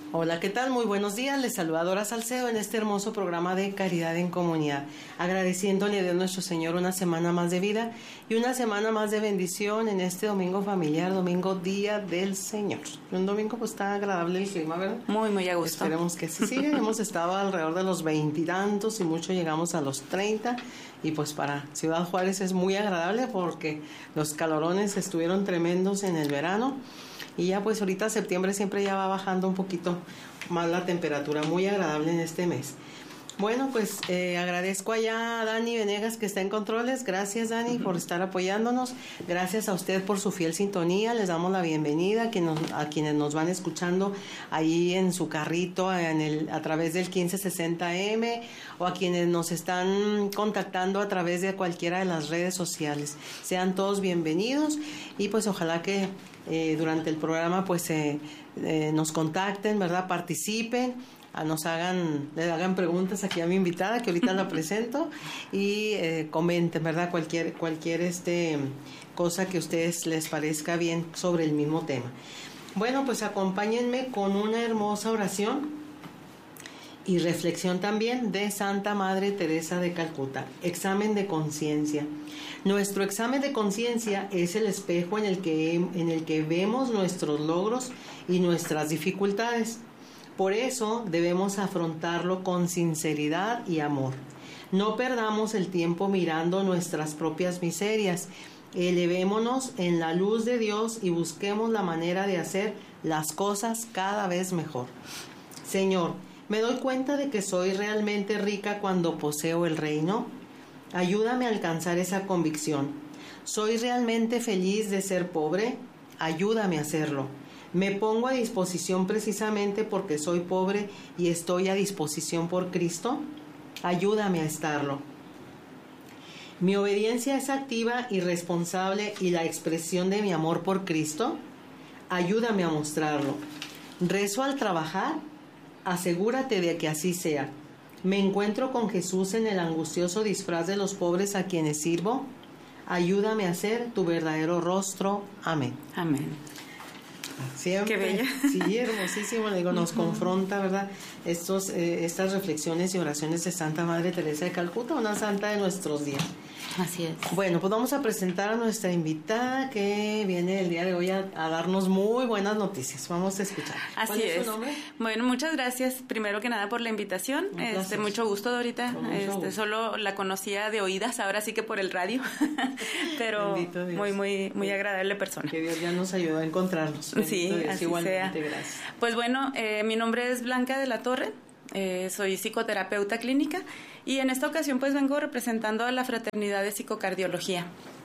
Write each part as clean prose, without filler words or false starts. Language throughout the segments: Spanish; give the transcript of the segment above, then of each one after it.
Hola, ¿qué tal? Muy buenos días. Les saluda Dora Salcedo en este hermoso programa de Caridad en Comunidad, agradeciéndole a Dios nuestro Señor una semana más de vida y una semana más de bendición en este domingo familiar, domingo Día del Señor. Un domingo pues está agradable el clima, ¿verdad? Muy, muy a gusto. Esperemos que sí siga. Hemos estado alrededor de los 20 y tantos y mucho llegamos a los 30 y pues para Ciudad Juárez es muy agradable porque los calorones estuvieron tremendos en el verano. Y ya pues ahorita septiembre siempre ya va bajando un poquito más la temperatura, muy agradable en este mes. Bueno, pues agradezco allá a Dani Venegas que está en controles. Gracias, Dani, por estar apoyándonos. Gracias a usted por su fiel sintonía. Les damos la bienvenida a quienes nos van escuchando ahí en su carrito a través del 1560M o a quienes nos están contactando a través de cualquiera de las redes sociales. Sean todos bienvenidos y pues ojalá que durante el programa pues nos contacten, ¿verdad? Participen, le hagan preguntas aquí a mi invitada que ahorita la presento y comenten, ¿verdad? Cualquier cosa que a ustedes les parezca bien sobre el mismo tema. Bueno, pues acompáñenme con una hermosa oración y reflexión también de Santa Madre Teresa de Calcuta. Examen de conciencia. Nuestro examen de conciencia es el espejo en el que vemos nuestros logros y nuestras dificultades. Por eso debemos afrontarlo con sinceridad y amor. No perdamos el tiempo mirando nuestras propias miserias. Elevémonos en la luz de Dios y busquemos la manera de hacer las cosas cada vez mejor. Señor, me doy cuenta de que soy realmente rica cuando poseo el reino. Ayúdame a alcanzar esa convicción. ¿Soy realmente feliz de ser pobre? Ayúdame a hacerlo. Me pongo a disposición precisamente porque soy pobre y estoy a disposición por Cristo. Ayúdame a estarlo. ¿Mi obediencia es activa y responsable y la expresión de mi amor por Cristo? Ayúdame a mostrarlo. ¿Rezo al trabajar? Asegúrate de que así sea. ¿Me encuentro con Jesús en el angustioso disfraz de los pobres a quienes sirvo? Ayúdame a ser tu verdadero rostro. Amén. Amén. Siempre, qué bella. Sí, hermosísimo, le digo, nos confronta, ¿verdad? Estas reflexiones y oraciones de Santa Madre Teresa de Calcuta, una santa de nuestros días. Así es. Bueno, pues vamos a presentar a nuestra invitada que viene el día de hoy a darnos muy buenas noticias. Vamos a escuchar. Así es. ¿Su nombre? Bueno, muchas gracias primero que nada por la invitación. Mucho gusto, Dorita. Solo la conocía de oídas, ahora sí que por el radio. Pero muy agradable persona. Que Dios ya nos ayudó a encontrarnos. Sí, así igualmente, sea. Gracias. Pues bueno, mi nombre es Blanca de la Torre. Soy psicoterapeuta clínica y en esta ocasión pues vengo representando a la Fraternidad de Psicocardiología.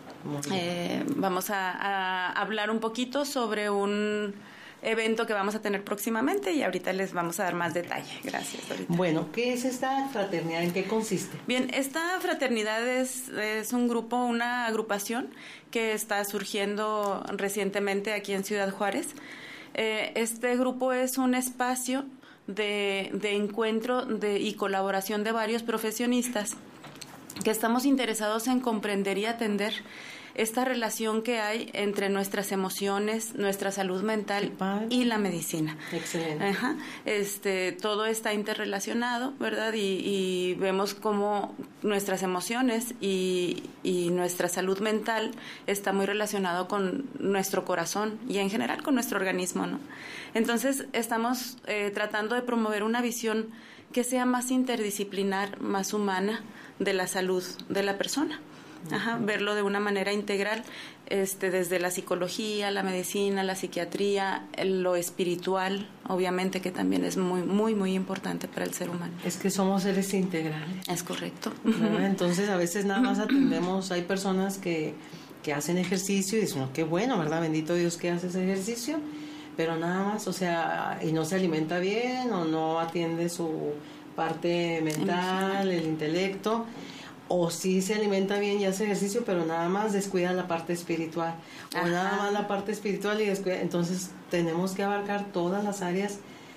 Vamos a hablar un poquito sobre un evento que vamos a tener próximamente y ahorita les vamos a dar más detalle. Gracias, Dorita. Bueno, ¿qué es esta fraternidad? ¿En qué consiste? Bien, esta fraternidad es un grupo, una agrupación que está surgiendo recientemente aquí en Ciudad Juárez. Este grupo es un espacio de encuentro y colaboración de varios profesionistas que estamos interesados en comprender y atender esta relación que hay entre nuestras emociones, nuestra salud mental y la medicina. Excelente. Ajá. Todo está interrelacionado, ¿verdad? Y vemos cómo nuestras emociones y nuestra salud mental está muy relacionado con nuestro corazón y en general con nuestro organismo, ¿no? Entonces estamos tratando de promover una visión que sea más interdisciplinar, más humana de la salud de la persona. Ajá, verlo de una manera integral, desde la psicología, la medicina, la psiquiatría, lo espiritual, obviamente que también es muy importante para el ser humano. Es que somos seres integrales. Es correcto. Entonces a veces nada más atendemos, hay personas que hacen ejercicio y dicen, qué bueno, ¿verdad? Bendito Dios que hace ese ejercicio, pero nada más, o sea, y no se alimenta bien o no atiende su parte mental, el intelecto. O sí se alimenta bien y hace ejercicio, pero nada más descuida la parte espiritual. O nada más la parte espiritual y descuida. Entonces tenemos que abarcar todas las áreas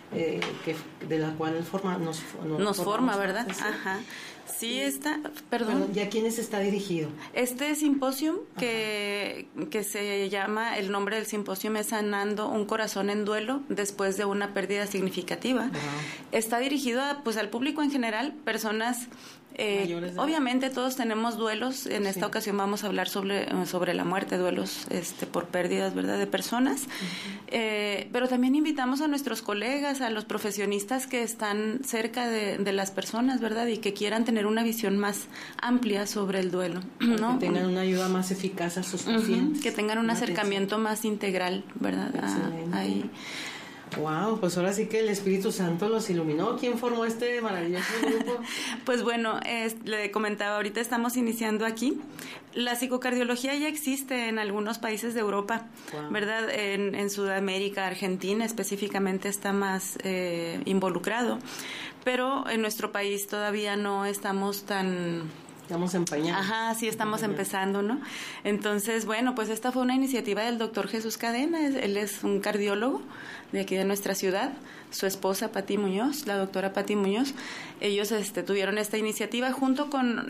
de la cual él nos forma, ¿verdad? ¿Sí? Ajá. Sí, perdón. ¿Y a quiénes está dirigido? Este simposio que se llama, el nombre del simposio es Sanando un corazón en duelo después de una pérdida significativa. Wow. Está dirigido al público en general, personas... obviamente todos tenemos duelos. En esta ocasión vamos a hablar sobre la muerte, duelos por pérdidas, ¿verdad?, de personas. Pero también invitamos a nuestros colegas, a los profesionistas que están cerca de las personas, ¿verdad?, y que quieran tener una visión más amplia sobre el duelo, ¿no? Que tengan una ayuda más eficaz a sus pacientes. Que tengan un acercamiento más integral, ¿verdad? Ahí. Wow, pues ahora sí que el Espíritu Santo los iluminó. ¿Quién formó este maravilloso grupo? Pues bueno, le comentaba, ahorita estamos iniciando aquí. La psicocardiología ya existe en algunos países de Europa, wow, ¿verdad? En Sudamérica, Argentina específicamente está más involucrado, pero en nuestro país todavía no estamos tan... Estamos empañados. Ajá, sí, estamos empezando, ¿no? Entonces, bueno, pues esta fue una iniciativa del doctor Jesús Cadena. Él es un cardiólogo de aquí de nuestra ciudad. Su esposa, Pati Muñoz, la doctora Pati Muñoz. Ellos tuvieron esta iniciativa junto con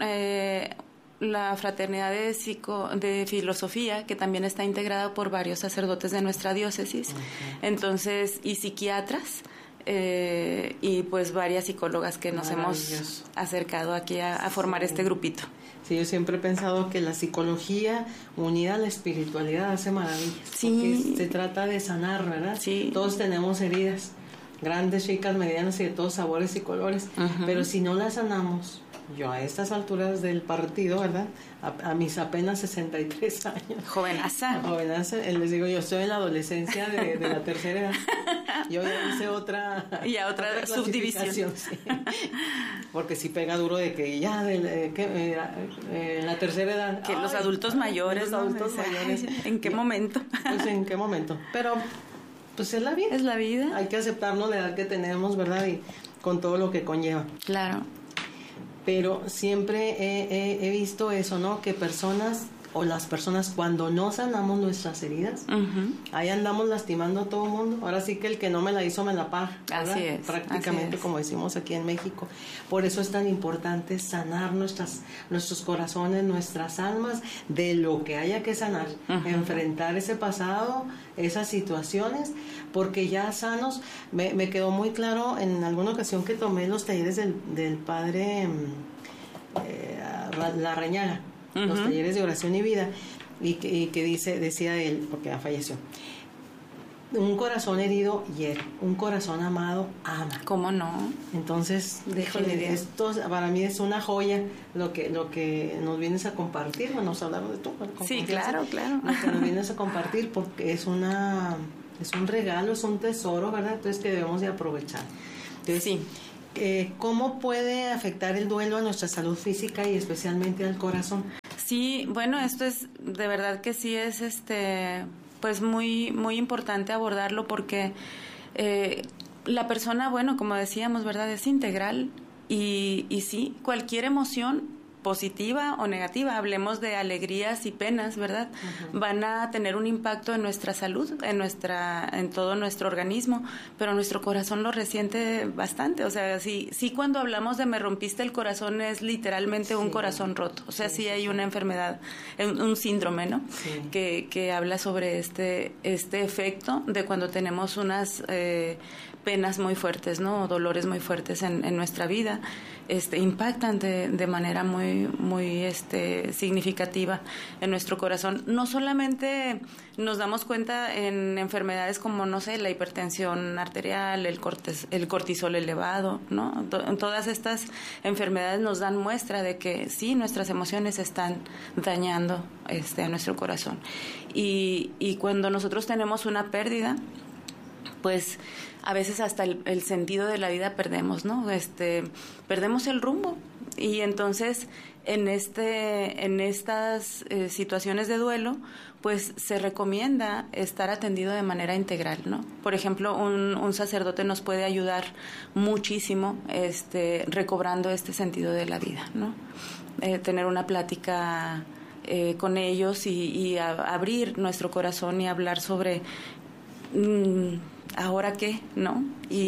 la Fraternidad de Filosofía, que también está integrada por varios sacerdotes de nuestra diócesis. Okay. Entonces, y psiquiatras. Y pues varias psicólogas que nos hemos acercado aquí a formar este grupito. Sí, yo siempre he pensado que la psicología unida a la espiritualidad hace maravillas. Sí. Porque se trata de sanar, ¿verdad? Sí. Todos tenemos heridas, grandes, chicas, medianas y de todos sabores y colores. Pero si no las sanamos, yo a estas alturas del partido, ¿verdad?, a mis apenas 63 años. Jovenaza. Les digo, yo estoy en la adolescencia de la tercera edad. Yo ya hice otra subdivisión. Sí. Porque sí pega duro de que ya la tercera edad. Que los adultos mayores. Los adultos mayores. ¿En qué momento? Pues en qué momento. Pero pues es la vida. Es la vida. Hay que aceptarnos la edad que tenemos, ¿verdad? Y con todo lo que conlleva. Claro. Pero siempre he visto eso, ¿no? Que las personas cuando no sanamos nuestras heridas, ahí andamos lastimando a todo el mundo. Ahora sí que el que no me la hizo me la paga, ¿verdad? Así es. Prácticamente, como decimos aquí en México. Por eso es tan importante sanar nuestros corazones, nuestras almas, de lo que haya que sanar. Enfrentar ese pasado, esas situaciones, porque ya sanos, me quedó muy claro en alguna ocasión que tomé los talleres del padre Larrañaga, los talleres de oración y vida, y que decía él, porque ya falleció: un corazón herido hiere, un corazón amado ama. ¿Cómo no? Entonces, esto para mí es una joya lo que nos vienes a compartir. Bueno, nos hablaron de tú. Sí, claro. Lo que nos vienes a compartir, porque es un regalo, es un tesoro, ¿verdad? Entonces, que debemos de aprovechar. Entonces, sí. ¿Cómo puede afectar el duelo a nuestra salud física y especialmente al corazón? Sí, bueno, esto es, de verdad que sí es pues muy, muy importante abordarlo, porque la persona, bueno, como decíamos, ¿verdad?, es integral, y sí, cualquier emoción, positiva o negativa, hablemos de alegrías y penas, ¿verdad?, van a tener un impacto en nuestra salud, en todo nuestro organismo, pero nuestro corazón lo resiente bastante. O sea, sí cuando hablamos de me rompiste el corazón, es literalmente un corazón roto. O sea, sí hay una enfermedad, un síndrome, ¿no? Sí. Que habla sobre este efecto de cuando tenemos unas penas muy fuertes, ¿no?, o dolores muy fuertes en nuestra vida. Impactan de manera muy, muy significativa en nuestro corazón. No solamente nos damos cuenta en enfermedades como, no sé, la hipertensión arterial, el cortisol elevado, ¿no? Todas estas enfermedades nos dan muestra de que sí, nuestras emociones están dañando a nuestro corazón. Y cuando nosotros tenemos una pérdida, pues a veces hasta el sentido de la vida perdemos, ¿no? Perdemos el rumbo. Y entonces en estas situaciones de duelo, pues se recomienda estar atendido de manera integral, ¿no? Por ejemplo, un sacerdote nos puede ayudar muchísimo recobrando este sentido de la vida, ¿no? Tener una plática con ellos y abrir nuestro corazón y hablar sobre ¿ahora qué? ¿No?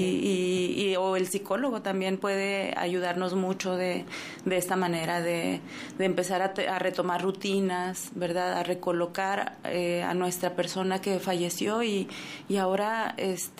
Y o el psicólogo también puede ayudarnos mucho de esta manera de empezar a retomar rutinas, ¿verdad? A recolocar a nuestra persona que falleció y ahora,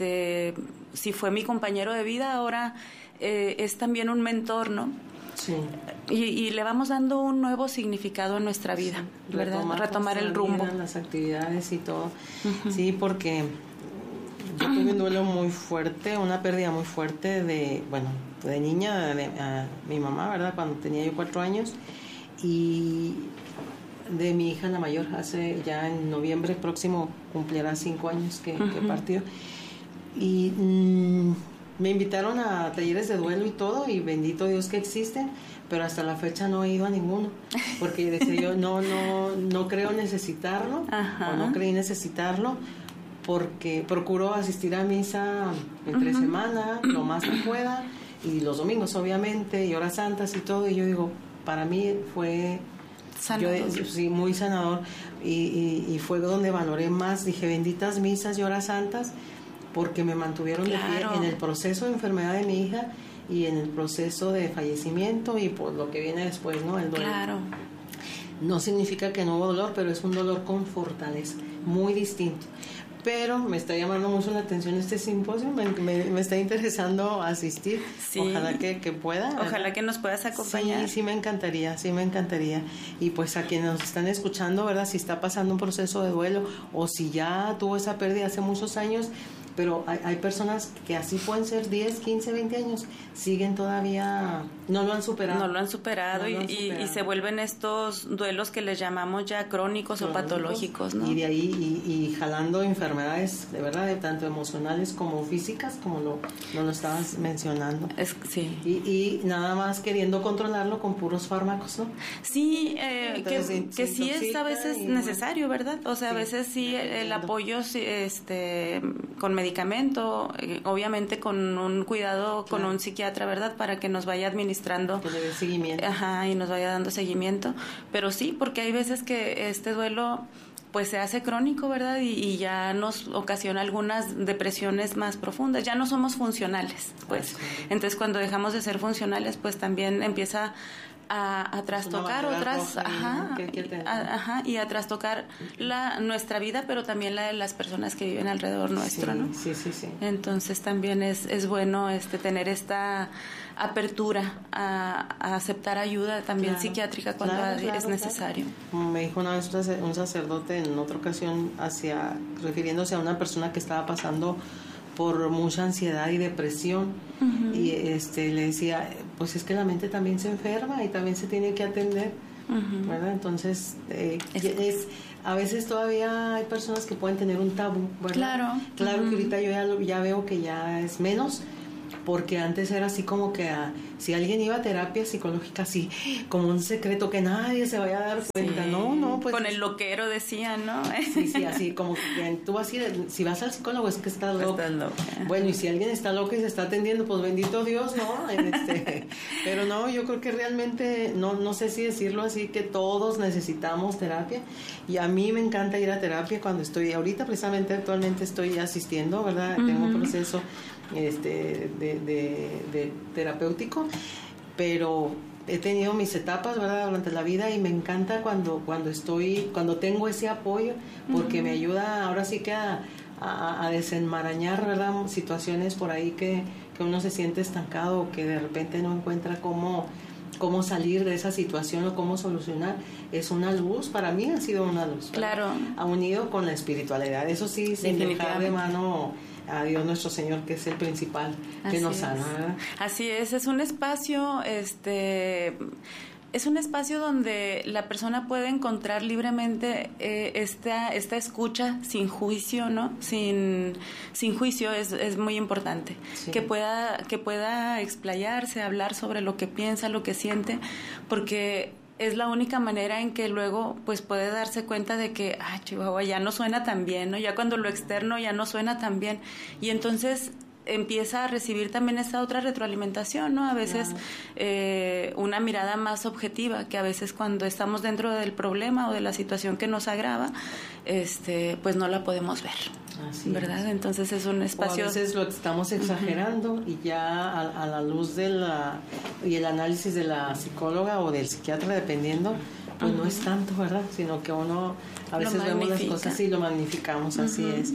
si fue mi compañero de vida, ahora es también un mentor, ¿no? Sí. Y le vamos dando un nuevo significado a nuestra vida, sí, ¿verdad? Retomar el rumbo. Vida, las actividades y todo. Uh-huh. Sí, porque yo tuve un duelo muy fuerte, una pérdida muy fuerte de niña, a mi mamá, ¿verdad? Cuando tenía yo 4 años, y de mi hija la mayor, hace ya en noviembre próximo cumplirá 5 años que partió. Y me invitaron a talleres de duelo y todo, y bendito Dios que existen, pero hasta la fecha no he ido a ninguno, porque decía yo, no creo necesitarlo, o no creí necesitarlo, porque procuro asistir a misa entre semana, lo más que pueda, y los domingos obviamente, y horas santas y todo, y yo digo, para mí fue sí, muy sanador, y fue donde valoré más, dije, benditas misas y horas santas, porque me mantuvieron de pie en el proceso de enfermedad de mi hija y en el proceso de fallecimiento y por lo que viene después, ¿no? El dolor. Claro. No significa que no hubo dolor, pero es un dolor con fortaleza, muy distinto. Pero me está llamando mucho la atención este simposio, me está interesando asistir. Sí. Ojalá que pueda. Ojalá que nos puedas acompañar. Sí me encantaría. Y pues a quienes nos están escuchando, ¿verdad? Si está pasando un proceso de duelo o si ya tuvo esa pérdida hace muchos años, pero hay personas que así pueden ser 10, 15, 20 años, siguen todavía, no lo han superado. Y se vuelven estos duelos que les llamamos ya crónicos o patológicos, ¿no? Y de ahí, y jalando enfermedades, de verdad, de tanto emocionales como físicas, como lo estabas mencionando. Sí. Y nada más queriendo controlarlo con puros fármacos, ¿no? Sí, que sí es a veces necesario, ¿verdad? O sea, a veces sí el apoyo con medicamento, obviamente con un cuidado, con un psiquiatra, ¿verdad? Para que nos vaya administrando. Que le dé seguimiento. Y nos vaya dando seguimiento. Pero sí, porque hay veces que este duelo pues se hace crónico, ¿verdad? Y ya nos ocasiona algunas depresiones más profundas. Ya no somos funcionales, pues. Entonces, cuando dejamos de ser funcionales, pues también empieza a trastocar otras, y a trastocar nuestra vida, pero también la de las personas que viven alrededor nuestro, ¿no? Sí. Entonces también es bueno tener esta apertura a aceptar ayuda también psiquiátrica cuando es necesario. Me dijo una vez un sacerdote en otra ocasión, refiriéndose a una persona que estaba pasando por mucha ansiedad y depresión, y le decía, pues es que la mente también se enferma y también se tiene que atender, ¿verdad? Entonces a veces todavía hay personas que pueden tener un tabú, ¿verdad? Claro que ahorita yo ya veo que ya es menos, porque antes era así como que si alguien iba a terapia psicológica, así como un secreto que nadie se vaya a dar cuenta. No, pues con el loquero decían, ¿no? Sí, así como que tú vas si vas al psicólogo es que estás loco. Bueno, y si alguien está loco y se está atendiendo, pues bendito Dios, ¿no? Pero no, yo creo que realmente no sé si decirlo así, que todos necesitamos terapia, y a mí me encanta ir a terapia cuando estoy ahorita, precisamente actualmente estoy asistiendo, ¿verdad? Tengo un proceso de terapéutico, pero he tenido mis etapas, ¿verdad?, durante la vida, y me encanta cuando tengo ese apoyo, porque me ayuda ahora sí que a desenmarañar, ¿verdad?, situaciones por ahí que uno se siente estancado, o que de repente no encuentra cómo salir de esa situación o cómo solucionar. Es una luz, para mí ha sido una luz, ¿verdad? Claro. Ha unido con la espiritualidad, eso sí, sin dejar de mano a Dios nuestro Señor, que es el principal, que nos sana, ¿verdad? Así es un espacio, es un espacio donde la persona puede encontrar libremente esta escucha sin juicio, ¿no? Sin juicio es muy importante. Sí. Que pueda explayarse, hablar sobre lo que piensa, lo que siente, porque es la única manera en que luego pues puede darse cuenta de que Chihuahua ya no suena tan bien, ¿no? Ya cuando lo externo ya no suena tan bien, y entonces empieza a recibir también esta otra retroalimentación, ¿no? A veces una mirada más objetiva, que a veces cuando estamos dentro del problema o de la situación que nos agrava, pues no la podemos ver. Así ¿verdad? es. Entonces es un espacio... O a veces lo estamos exagerando y ya a la luz y el análisis de la psicóloga o del psiquiatra, dependiendo, pues no es tanto, ¿verdad? Sino que uno a veces vemos las cosas y lo magnificamos, así es.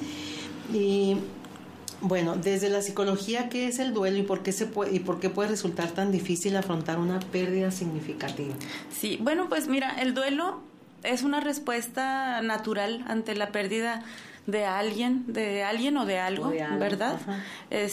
Y bueno, desde la psicología, ¿qué es el duelo y por qué puede resultar tan difícil afrontar una pérdida significativa? Sí, bueno, pues mira, el duelo es una respuesta natural ante la pérdida de alguien o de algo, ¿verdad? Ajá.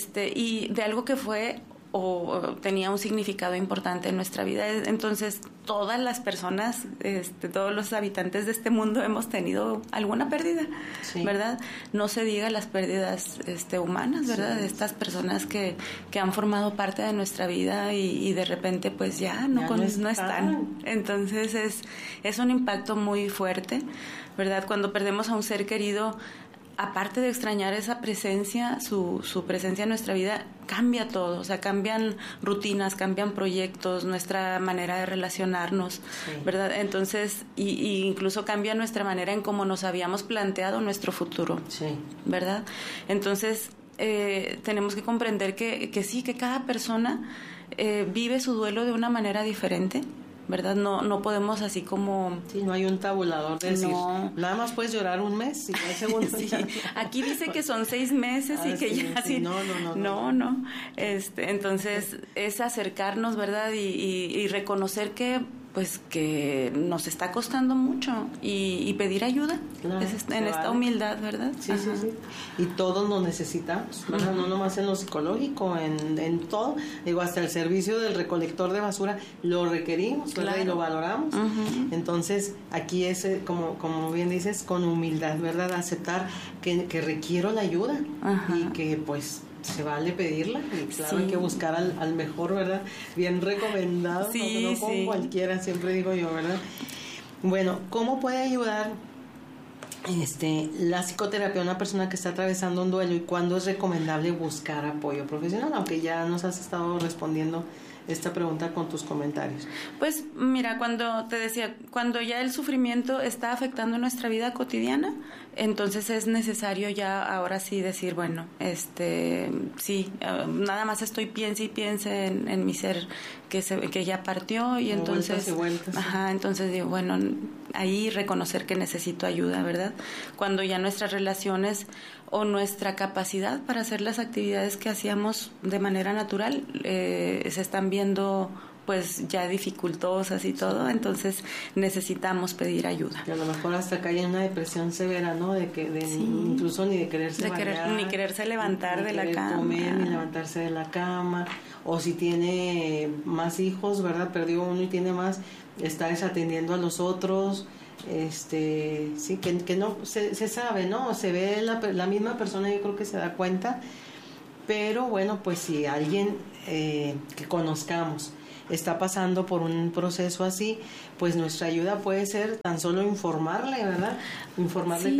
Y de algo que fue o tenía un significado importante en nuestra vida. Entonces, todas las personas, todos los habitantes de este mundo hemos tenido alguna pérdida, sí, ¿verdad? No se diga las pérdidas humanas, ¿verdad? Sí. De estas personas que han formado parte de nuestra vida y de repente pues ya no están. Entonces, es un impacto muy fuerte, ¿verdad? Cuando perdemos a un ser querido, aparte de extrañar esa presencia, su presencia en nuestra vida, cambia todo. O sea, cambian rutinas, cambian proyectos, nuestra manera de relacionarnos, sí, ¿verdad? Entonces, y incluso cambia nuestra manera en cómo nos habíamos planteado nuestro futuro, sí, ¿verdad? Entonces, tenemos que comprender que sí, que cada persona vive su duelo de una manera diferente, ¿verdad? No podemos así como... Sí, no hay un tabulador de decir, nada más puedes llorar un mes y al segundo sí. Aquí dice que son 6 meses y que ya... Sí. No. Entonces, es acercarnos, ¿verdad? Y reconocer que pues que nos está costando mucho y pedir ayuda, claro, en esta humildad, ¿verdad? Sí, sí, sí. Y todos nos necesitamos, ¿verdad? No nomás en lo psicológico, en todo. Digo, hasta el servicio del recolector de basura lo requerimos, ¿verdad? Claro. Y lo valoramos. Entonces, aquí es, como bien dices, con humildad, ¿verdad? Aceptar que requiero la ayuda y que pues se vale pedirla y claro, sí, hay que buscar al mejor, ¿verdad? Bien recomendado, sí, no con cualquiera, siempre digo yo, ¿verdad? Bueno, ¿cómo puede ayudar la psicoterapia a una persona que está atravesando un duelo y cuándo es recomendable buscar apoyo profesional? Aunque ya nos has estado respondiendo esta pregunta con tus comentarios. Pues mira, cuando ya el sufrimiento está afectando nuestra vida cotidiana, entonces es necesario ya ahora sí decir, bueno, sí, nada más estoy piense en mi ser que ya partió y entonces vueltas. Entonces digo, bueno, ahí reconocer que necesito ayuda, ¿verdad? Cuando ya nuestras relaciones o nuestra capacidad para hacer las actividades que hacíamos de manera natural se están viendo pues ya dificultosas y todo, entonces necesitamos pedir ayuda. Que a lo mejor hasta cae en una depresión severa, ¿no? Sí. Incluso ni de quererse bañar, ni quererse levantar de la cama, comer, ni levantarse de la cama, o si tiene más hijos, ¿verdad? Perdió uno y tiene más, está desatendiendo a los otros. Sí, que no se sabe, ¿no? Se ve la misma persona, yo creo que se da cuenta, pero bueno, pues si alguien que conozcamos está pasando por un proceso así, pues nuestra ayuda puede ser tan solo informarle, ¿verdad? Informarle, sí,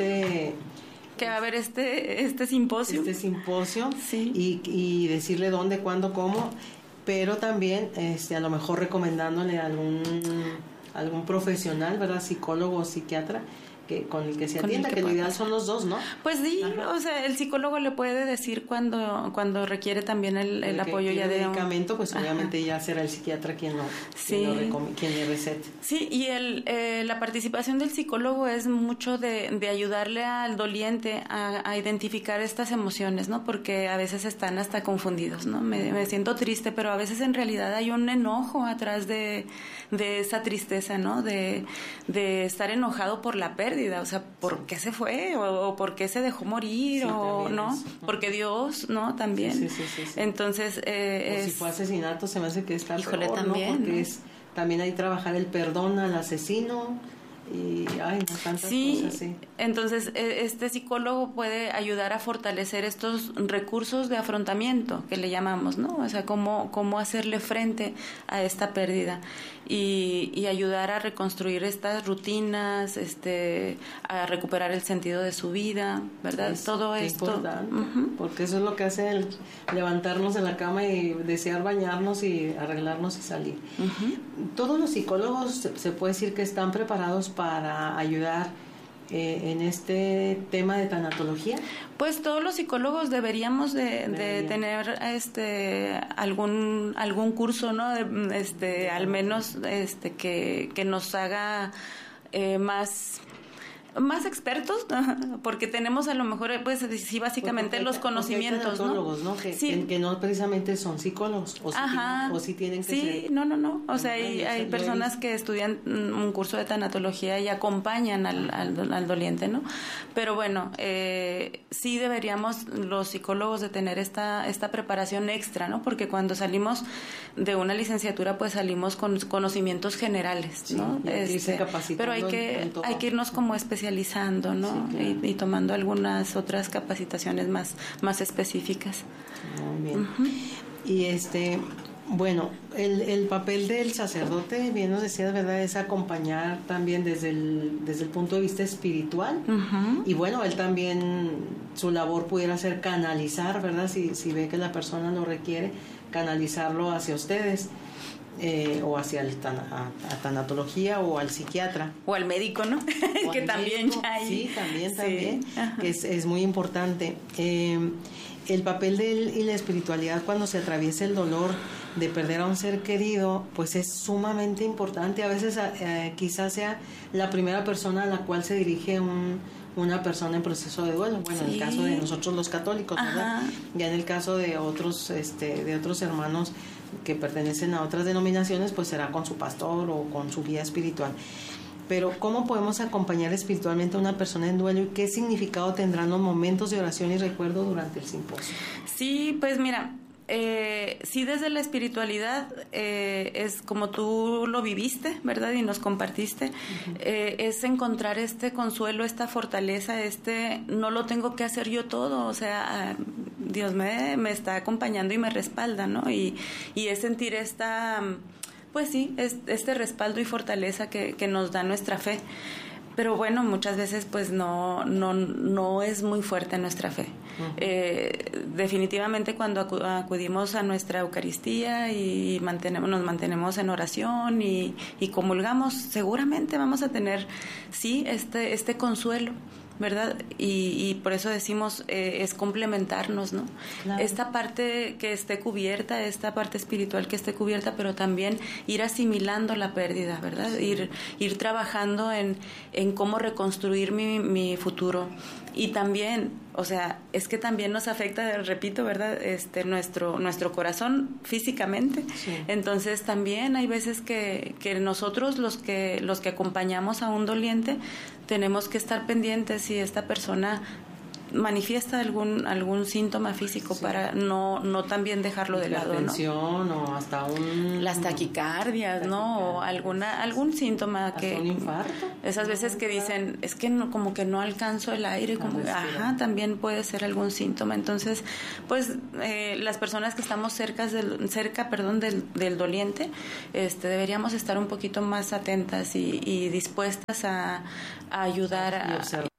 que va a haber este simposio. Sí. Y decirle dónde, cuándo, cómo, pero también a lo mejor recomendándole a algún profesional, ¿verdad? Psicólogo o psiquiatra con el que se atienda, que lo ideal son los dos, ¿no? Pues sí, o sea, el psicólogo le puede decir cuando requiere también el apoyo ya de medicamento, pues obviamente ya será el psiquiatra quien le recete. Sí, y la participación del psicólogo es mucho de ayudarle al doliente a identificar estas emociones, ¿no? Porque a veces están hasta confundidos, ¿no? Me siento triste, pero a veces en realidad hay un enojo atrás de esa tristeza, ¿no? De estar enojado por la pérdida. O sea, ¿por qué se fue? ¿O por qué se dejó morir? ¿O no? Porque Dios, ¿no? También. Sí. Entonces, si fue asesinato, se me hace que está peor, también, ¿no? Porque también hay que trabajar el perdón al asesino y tantas cosas, sí. Entonces este psicólogo puede ayudar a fortalecer estos recursos de afrontamiento que le llamamos, ¿no? O sea, cómo hacerle frente a esta pérdida y ayudar a reconstruir estas rutinas, a recuperar el sentido de su vida, ¿verdad? Todo esto importante, porque eso es lo que hace el levantarnos de la cama y desear bañarnos y arreglarnos y salir. Todos los psicólogos se puede decir que están preparados para ayudar en este tema de tanatología? Pues todos los psicólogos deberíamos de tener algún curso, ¿no? Al menos que nos haga más expertos, porque tenemos a lo mejor, pues sí, básicamente los conocimientos, ¿no? Que no precisamente son psicólogos, o sí tienen que ser. Sí, no. O sea, hay personas que estudian un curso de tanatología y acompañan al doliente, ¿no? Pero bueno, sí deberíamos los psicólogos de tener esta preparación extra, ¿no? Porque cuando salimos de una licenciatura, pues salimos con conocimientos generales, ¿no? Pero hay que irnos como especializando, ¿no? Sí, claro. y tomando algunas otras capacitaciones más específicas. Muy bien. Uh-huh. Y bueno, el papel del sacerdote, bien nos decías, ¿verdad?, es acompañar también desde el punto de vista espiritual. Uh-huh. Y bueno, él también, su labor pudiera ser canalizar, ¿verdad?, si ve que la persona lo requiere, canalizarlo hacia ustedes. O hacia a tanatología o al psiquiatra. O al médico, ¿no? Que también médico, ya hay. Sí, también, que es muy importante. El papel de él y la espiritualidad cuando se atraviesa el dolor de perder a un ser querido, pues es sumamente importante. A veces quizás sea la primera persona a la cual se dirige una persona en proceso de duelo. Bueno, en el caso de nosotros los católicos, ¿verdad? Ya en el caso de otros hermanos que pertenecen a otras denominaciones, pues será con su pastor o con su guía espiritual. Pero ¿cómo podemos acompañar espiritualmente a una persona en duelo y qué significado tendrán los momentos de oración y recuerdo durante el simposio? Sí, pues mira, sí, desde la espiritualidad es como tú lo viviste, ¿verdad? Y nos compartiste. Uh-huh. Es encontrar este consuelo, esta fortaleza, no lo tengo que hacer yo todo, o sea, Dios me está acompañando y me respalda, ¿no? Y es sentir pues sí, este respaldo y fortaleza que nos da nuestra fe. Pero bueno, muchas veces pues no es muy fuerte nuestra fe. Uh-huh. Definitivamente cuando acudimos a nuestra Eucaristía y nos mantenemos en oración y comulgamos, seguramente vamos a tener, sí, este consuelo, ¿verdad? Y por eso decimos, es complementarnos, ¿no? Claro. Esta parte que esté cubierta, esta parte espiritual que esté cubierta, pero también ir asimilando la pérdida, ¿verdad? Sí. Ir trabajando en cómo reconstruir mi futuro. Y también, o sea, es que también nos afecta, repito, ¿verdad? Nuestro corazón físicamente. Sí. Entonces también hay veces que nosotros los que acompañamos a un doliente tenemos que estar pendientes si esta persona manifiesta algún síntoma físico, sí, para no también dejarlo de lado, ¿no? O hasta las taquicardias, ¿no? O algún síntoma hasta un infarto. Esas veces que dicen, es que no, como que no alcanzo el aire, también puede ser algún síntoma. Entonces, pues las personas que estamos cerca del doliente, deberíamos estar un poquito más atentas y dispuestas a ayudar